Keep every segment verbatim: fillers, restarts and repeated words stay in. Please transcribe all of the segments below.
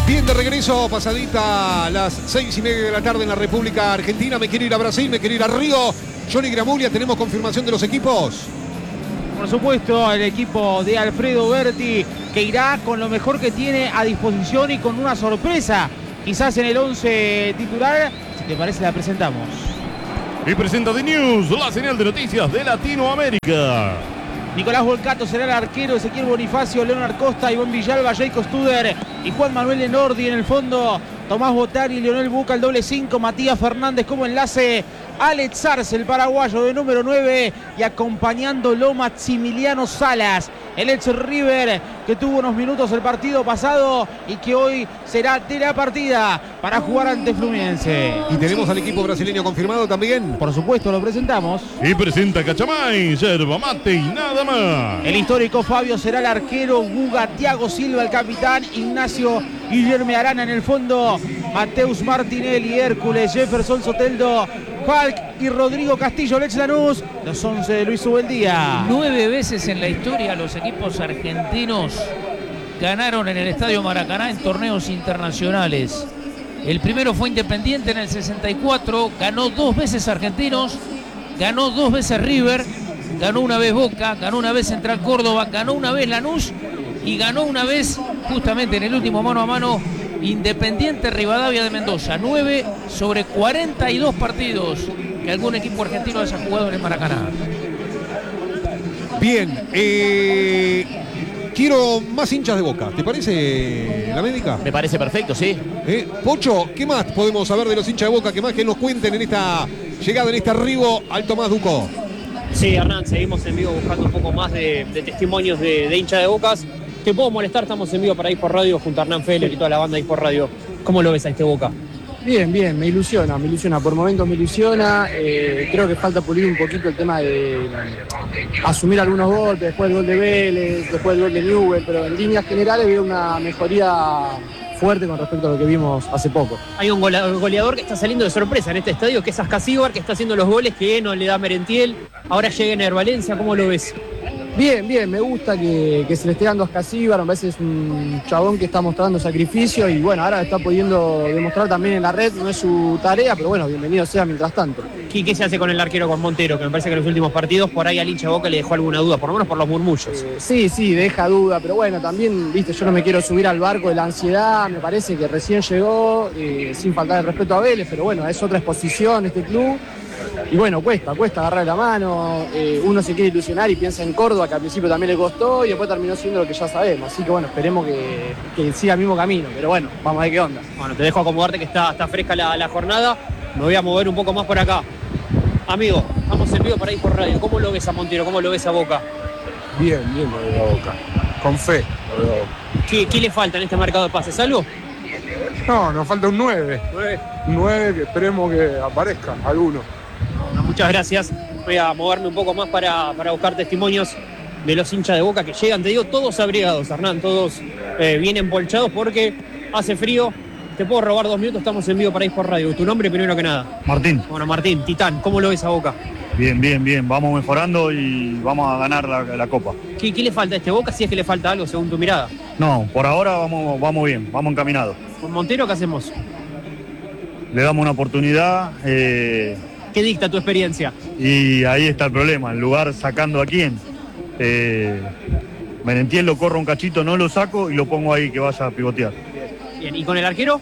Bien, de regreso, pasadita a las seis y media de la tarde en la República Argentina. Me quiero ir a Brasil, me quiero ir a Río. Johnny Gramulia, ¿tenemos confirmación de los equipos? Por supuesto, el equipo de Alfredo Berti, que irá con lo mejor que tiene a disposición y con una sorpresa, quizás en el once titular. Si te parece, la presentamos. Y presenta The News, la señal de noticias de Latinoamérica. Nicolás Volcato será el arquero, Ezequiel Bonifacio, Leonard Costa, Iván Villalba, Jacob Studer y Juan Manuel Enordi en el fondo. Tomás Botari, Leonel Buca, el doble cinco, Matías Fernández como enlace, Alex Arce, el paraguayo de número nueve, y acompañándolo Maximiliano Salas, el ex River, que tuvo unos minutos el partido pasado y que hoy será de la partida para jugar ante Fluminense. Y tenemos al equipo brasileño confirmado también. Por supuesto, lo presentamos. Y presenta Cachamay, yerba mate y nada más. El histórico Fabio será el arquero, Guga, Thiago Silva, el capitán, Ignacio Guillermo Arana en el fondo, Mateus Martinelli, Hércules, Jefferson Soteldo, Falk y Rodrigo Castillo, Lex Lanús, los once de Luis Ubeldía. Nueve veces en la historia los equipos argentinos ganaron en el Estadio Maracaná en torneos internacionales. El primero fue Independiente en el sesenta y cuatro, ganó dos veces Argentinos, ganó dos veces River, ganó una vez Boca, ganó una vez Central Córdoba, ganó una vez Lanús y ganó una vez, justamente en el último mano a mano, Independiente Rivadavia de Mendoza. nueve sobre cuarenta y dos partidos que algún equipo argentino haya jugado en el Maracaná. Bien, eh, quiero más hinchas de Boca. ¿Te parece, la médica? Me parece perfecto, sí. Eh, Pocho, ¿qué más podemos saber de los hinchas de Boca? ¿Qué más que nos cuenten en esta llegada, en este arribo al Tomás Ducó? Sí, Hernán, seguimos en vivo buscando un poco más de, de testimonios de, de hinchas de Bocas. Te puedo molestar, estamos en vivo para ir por radio junto a Hernán Feller y toda la banda de ir por radio. ¿Cómo lo ves a este Boca? Bien, bien, me ilusiona, me ilusiona, por momentos me ilusiona. Eh, creo que falta pulir un poquito el tema de asumir algunos golpes, después el gol de Vélez, después el gol de Newell, pero en líneas generales veo una mejoría fuerte con respecto a lo que vimos hace poco. Hay un goleador que está saliendo de sorpresa en este estadio, que es Ascasíbar, que está haciendo los goles que no le da Merentiel. Ahora llega Ener Valencia, ¿cómo lo ves? Bien, bien, me gusta que, que se le esté dando a Ascasíbar, me parece es un chabón que está mostrando sacrificio y bueno, ahora está pudiendo demostrar también en la red, no es su tarea, pero bueno, bienvenido sea mientras tanto. ¿Qué, qué se hace con el arquero, con Montero? Que me parece que en los últimos partidos por ahí al hincha Boca le dejó alguna duda, por lo menos por los murmullos. Eh, sí, sí, deja duda, pero bueno, también, viste, yo no me quiero subir al barco de la ansiedad, me parece que recién llegó, eh, sin faltar el respeto a Vélez, pero bueno, es otra exposición este club. Y bueno, cuesta, cuesta agarrar la mano, eh, uno se quiere ilusionar y piensa en Córdoba, que al principio también le costó y después terminó siendo lo que ya sabemos, así que bueno, esperemos que, que siga el mismo camino, pero bueno, vamos a ver qué onda. Bueno, te dejo acomodarte que está, está fresca la, la jornada, me voy a mover un poco más por acá. Amigo, vamos en vivo para ir por radio, ¿cómo lo ves a Montero, cómo lo ves a Boca? Bien, bien lo veo a Boca, con fe lo veo a Boca. ¿Qué, ¿Qué le falta en este mercado de pases? ¿Algo? No, nos falta un nueve. ¿Nueve? Un nueve que esperemos que aparezca alguno. Bueno, muchas gracias. Voy a moverme un poco más para, para buscar testimonios de los hinchas de Boca que llegan, te digo, todos abrigados, Hernán, todos eh, bien empolchados porque hace frío. Te puedo robar dos minutos, estamos en vivo para ir por radio. Tu nombre primero que nada. Martín. Bueno, Martín, Titán, ¿cómo lo ves a Boca? Bien, bien, bien. Vamos mejorando y vamos a ganar la, la Copa. ¿Qué, ¿Qué le falta a este Boca si es que le falta algo según tu mirada? No, por ahora vamos, vamos bien, vamos encaminados. ¿Con Montero qué hacemos? Le damos una oportunidad. Eh, ¿Qué dicta tu experiencia? Y ahí está el problema, en lugar sacando a quién. Eh, Merentiel lo corro un cachito, no lo saco y lo pongo ahí que vaya a pivotear. Bien, ¿y con el arquero?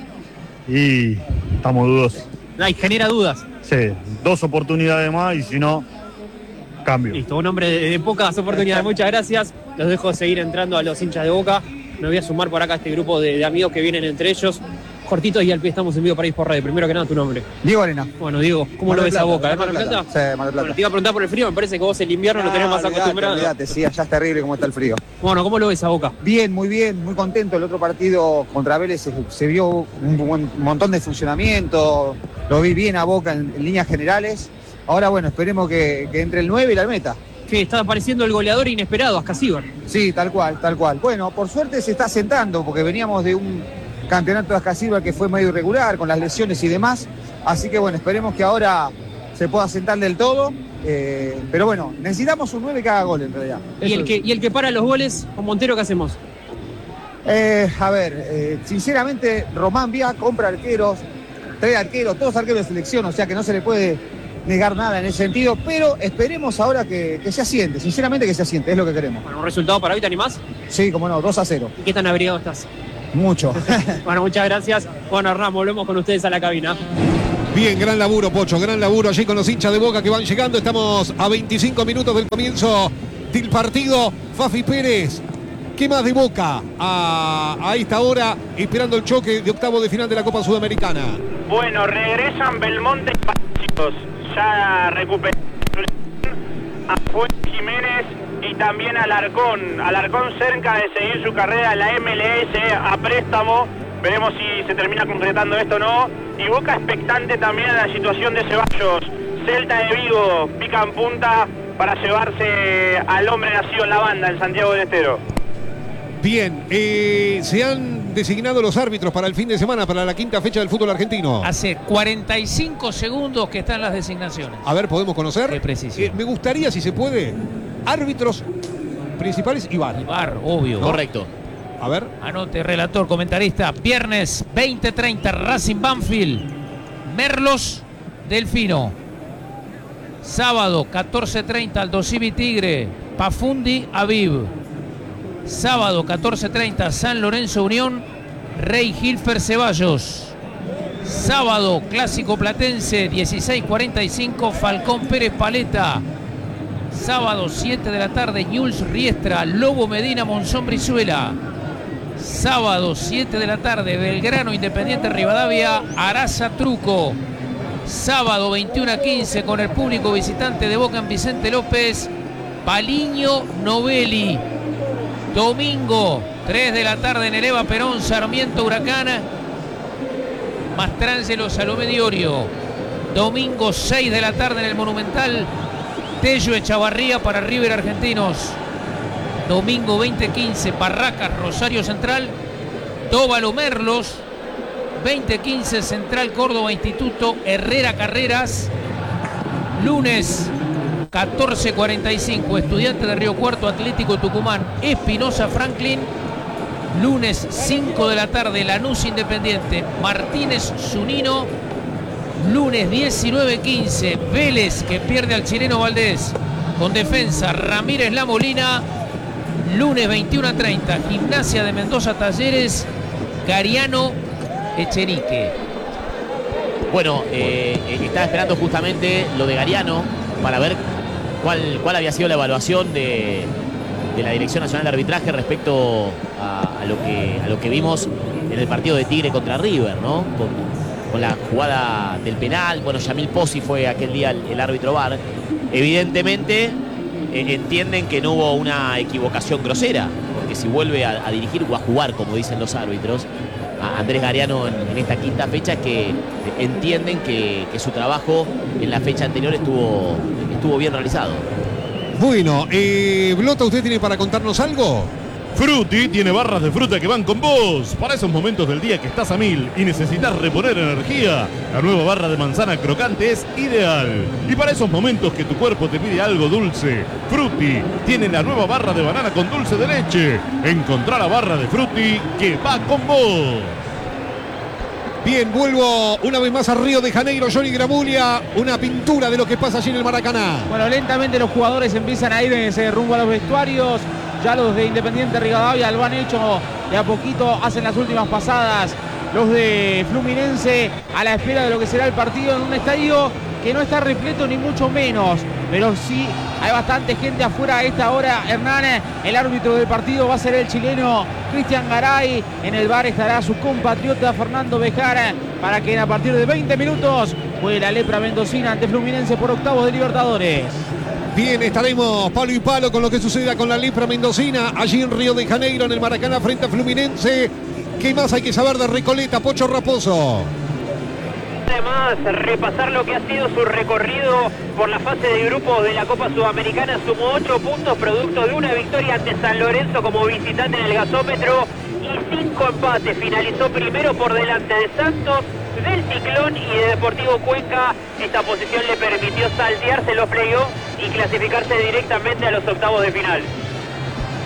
Y estamos dudosos. Ay, genera dudas. Sí, dos oportunidades más y si no, cambio. Listo, un hombre de, de pocas oportunidades. Muchas gracias. Los dejo seguir entrando a los hinchas de Boca. Me voy a sumar por acá a este grupo de, de amigos que vienen entre ellos. Cortitos y al pie, estamos en vivo para ir por radio. Primero que nada, tu nombre. Diego Arena. Bueno, Diego, ¿cómo lo ves a Boca? ¿Es Mar del Plata? Sí, Mar del Plata. Bueno, te iba a preguntar por el frío, me parece que vos el invierno lo tenés más acostumbrado. Olvídate, sí, allá es terrible cómo está el frío. Bueno, ¿cómo lo ves a Boca? Bien, muy bien, muy contento. El otro partido contra Vélez se, se vio un buen montón de funcionamiento, lo vi bien a Boca en, en líneas generales. Ahora, bueno, esperemos que, que entre el nueve y la meta. Sí, está apareciendo el goleador inesperado, Ascasíbar. Sí, tal cual, tal cual. Bueno, por suerte se está sentando, porque veníamos de un campeonato de Ascasíbar que fue medio irregular, con las lesiones y demás. Así que bueno, esperemos que ahora se pueda sentar del todo. Eh, pero bueno, necesitamos un nueve que haga gol en realidad. ¿Y el que, ¿Y el que para los goles, con Montero, qué hacemos? Eh, a ver, eh, sinceramente, Román Vía compra arqueros, trae arqueros, todos arqueros de selección, o sea que no se le puede negar nada en ese sentido, pero esperemos ahora que, que se asiente, sinceramente que se asiente, es lo que queremos. Bueno, ¿un resultado para hoy, te animás? Sí, como no, dos a cero. ¿Y qué tan abrigado estás? Mucho. Bueno, muchas gracias. Bueno, Hernán, volvemos con ustedes a la cabina. Bien, gran laburo, Pocho, gran laburo allí con los hinchas de Boca que van llegando. Estamos a veinticinco minutos del comienzo del partido. Fafi Pérez, ¿qué más de Boca a, a esta hora, esperando el choque de octavo de final de la Copa Sudamericana? Bueno, regresan Belmonte y Palacios. Ya recuperaron a Fuentes Jiménez y también Alarcón. Alarcón cerca de seguir su carrera en la M L S a préstamo. Veremos si se termina concretando esto o no. Y Boca expectante también a la situación de Ceballos. Celta de Vigo pica en punta para llevarse al hombre nacido en la banda, en Santiago del Estero. Bien, eh, se han designado los árbitros para el fin de semana, para la quinta fecha del fútbol argentino. Hace cuarenta y cinco segundos que están las designaciones. A ver, ¿podemos conocer? Qué precisión. Eh, me gustaría, si se puede, árbitros principales y V A R. V A R, obvio. Correcto. A ver. Anote, relator, comentarista. Viernes veinte treinta, Racing Banfield. Merlos, Delfino. Sábado catorce treinta, Aldo Civi Tigre. Pafundi, Aviv. Sábado catorce treinta, San Lorenzo Unión. Rey Hilfer Ceballos. Sábado Clásico Platense, dieciséis cuarenta y cinco, Falcón Pérez Paleta. Sábado siete de la tarde, Newell's Riestra, Lobo Medina Monzón Brizuela. Sábado siete de la tarde, Belgrano Independiente Rivadavia, Araza Truco. Sábado veintiuno a quince, con el público visitante de Boca en Vicente López, Paliño Novelli. Domingo tres de la tarde en el Eva Perón, Sarmiento Huracán, Mastrangelo Salomé Diorio. Domingo seis de la tarde en el Monumental, Tello Echavarría para River Argentinos. Domingo veinte quince, Barracas Rosario Central, Tóbalo Merlos. veinte quince, Central Córdoba Instituto, Herrera Carreras. Lunes catorce cuarenta y cinco, Estudiante de Río Cuarto, Atlético Tucumán, Espinosa Franklin. Lunes cinco de la tarde, Lanús Independiente, Martínez Zunino. Lunes diecinueve quince, Vélez que pierde al chileno Valdés con defensa, Ramírez La Molina. Lunes veintiuno a treinta, Gimnasia de Mendoza Talleres, Gariano Echenique. Bueno, eh, estaba esperando justamente lo de Gariano para ver cuál, cuál había sido la evaluación de, de la Dirección Nacional de Arbitraje respecto a, a, lo que, a lo que vimos en el partido de Tigre contra River, ¿no? Con, con la jugada del penal. Bueno, Yamil Pozzi fue aquel día el, el árbitro V A R. Evidentemente eh, entienden que no hubo una equivocación grosera, porque si vuelve a, a dirigir o a jugar, como dicen los árbitros, a Andrés Gariano en, en esta quinta fecha, es que entienden que, que su trabajo en la fecha anterior estuvo, estuvo bien realizado. Bueno, eh, Blota, ¿usted tiene para contarnos algo? Frutti tiene barras de fruta que van con vos. Para esos momentos del día que estás a mil y necesitas reponer energía, la nueva barra de manzana crocante es ideal. Y para esos momentos que tu cuerpo te pide algo dulce, Frutti tiene la nueva barra de banana con dulce de leche. Encontrá la barra de Frutti que va con vos. Bien, vuelvo una vez más a Río de Janeiro. Johnny Gramulia, una pintura de lo que pasa allí en el Maracaná. Bueno, lentamente los jugadores empiezan a ir en ese rumbo a los vestuarios. Ya los de Independiente Rivadavia lo han hecho de a poquito, hacen las últimas pasadas. Los de Fluminense a la espera de lo que será el partido en un estadio que no está repleto ni mucho menos, pero sí hay bastante gente afuera a esta hora. Hernán, el árbitro del partido va a ser el chileno Cristian Garay. En el V A R estará su compatriota Fernando Bejar, para que a partir de veinte minutos juegue la lepra mendocina ante Fluminense por octavos de Libertadores. Bien, estaremos palo y palo con lo que suceda con la lepra mendocina allí en Río de Janeiro, en el Maracaná, frente a Fluminense. ¿Qué más hay que saber de Recoleta, Pocho Raposo? Además, repasar lo que ha sido su recorrido por la fase de grupos de la Copa Sudamericana. Sumó ocho puntos producto de una victoria ante San Lorenzo como visitante en el gasómetro y cinco empates. Finalizó primero por delante de Santos, del Ciclón y de Deportivo Cuenca. Esta posición le permitió saltearse los playoffs y clasificarse directamente a los octavos de final.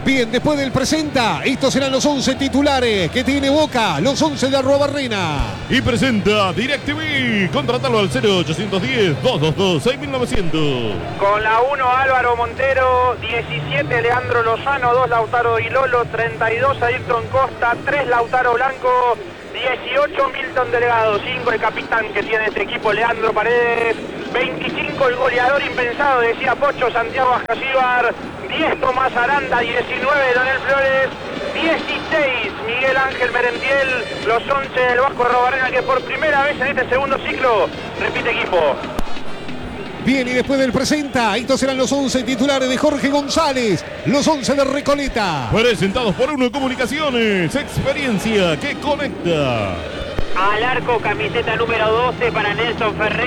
Bien, después del presenta, estos serán los once titulares que tiene Boca, los once de Arruabarrena. Y presenta DirecTV. Contratalo al cero ochocientos diez, doscientos veintidós, seis mil novecientos. Con la uno Álvaro Montero, diecisiete Leandro Lozano, dos Lautaro Di Lolo, treinta y dos Ayrton Costa, tres Lautaro Blanco, dieciocho Milton Delgado, cinco el capitán que tiene este equipo Leandro Paredes, veinticinco el goleador impensado, decía Pocho, Santiago Ascasíbar, diez Tomás Aranda, diecinueve Daniel Flores, dieciséis Miguel Ángel Merentiel, los once del Vasco Arruabarrena que por primera vez en este segundo ciclo repite equipo. Bien, y después del presenta, estos serán los once titulares de Jorge González, los once de Recoleta. Presentados por Uno Comunicaciones, experiencia que conecta. Al arco, camiseta número doce para Nelson Ferrer.